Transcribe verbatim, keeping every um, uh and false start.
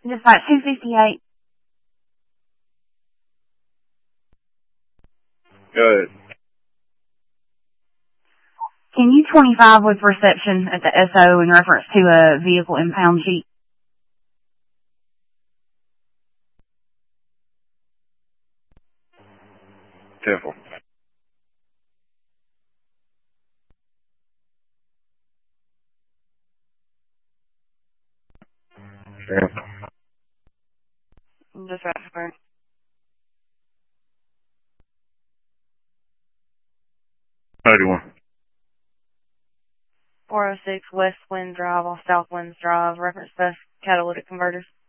Dispatch two fifty-eight. Good. Can you twenty-five with reception at the S O in reference to a vehicle impound sheet? Temple. Temple. Dispatch. ninety-one. four oh six West Wind Drive off South Winds Drive, reference bus catalytic converters.